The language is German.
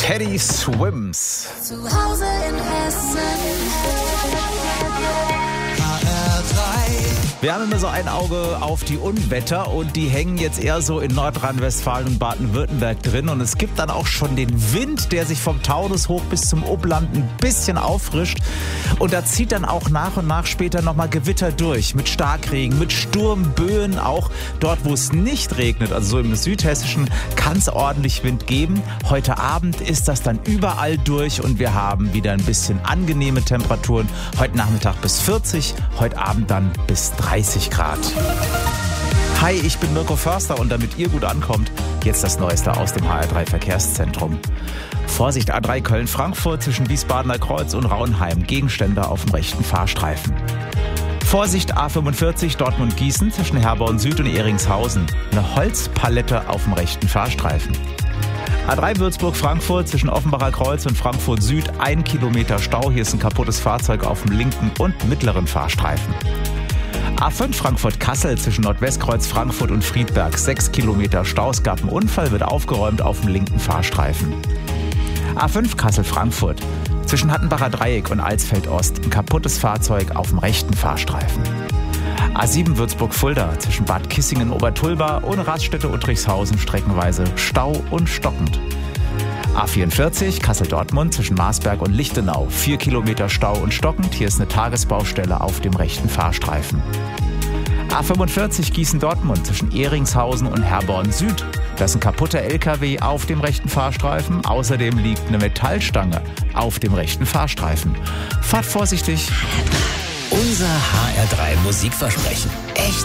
Teddy Swims. Zu Hause in Hessen. Wir haben immer so ein Auge auf die Unwetter und die hängen jetzt eher so in Nordrhein-Westfalen und Baden-Württemberg drin. Und es gibt dann auch schon den Wind, der sich vom Taunus hoch bis zum Upland ein bisschen auffrischt. Und da zieht dann auch nach und nach später nochmal Gewitter durch. Mit Starkregen, mit Sturmböen. Auch dort, wo es nicht regnet, also so im Südhessischen, kann es ordentlich Wind geben. Heute Abend ist das dann überall durch und wir haben wieder ein bisschen angenehme Temperaturen. Heute Nachmittag bis 40, heute Abend dann bis 30 Grad. Hi, ich bin Mirko Förster und damit ihr gut ankommt, jetzt das Neueste aus dem HR3 Verkehrszentrum. Vorsicht, A3 Köln-Frankfurt zwischen Wiesbadener Kreuz und Rauenheim. Gegenstände auf dem rechten Fahrstreifen. Vorsicht, A45 Dortmund-Gießen zwischen Herborn Süd und Ehringshausen. Eine Holzpalette auf dem rechten Fahrstreifen. A3 Würzburg-Frankfurt zwischen Offenbacher Kreuz und Frankfurt Süd. 1 Kilometer Stau. Hier ist ein kaputtes Fahrzeug auf dem linken und mittleren Fahrstreifen. A5 Frankfurt-Kassel zwischen Nordwestkreuz Frankfurt und Friedberg. 6 Kilometer Stau. Es gab einen Unfall, wird aufgeräumt auf dem linken Fahrstreifen. A5 Kassel-Frankfurt zwischen Hattenbacher Dreieck und Alsfeld-Ost. Ein kaputtes Fahrzeug auf dem rechten Fahrstreifen. A7 Würzburg-Fulda zwischen Bad Kissingen-Obertulba und Raststätte-Uttrichshausen streckenweise Stau und stockend. A44 Kassel-Dortmund zwischen Marsberg und Lichtenau. 4 Kilometer Stau und stockend. Hier ist eine Tagesbaustelle auf dem rechten Fahrstreifen. A45 Gießen-Dortmund zwischen Ehringshausen und Herborn Süd. Da ist ein kaputter LKW auf dem rechten Fahrstreifen. Außerdem liegt eine Metallstange auf dem rechten Fahrstreifen. Fahrt vorsichtig. Unser HR3 Musikversprechen. Echt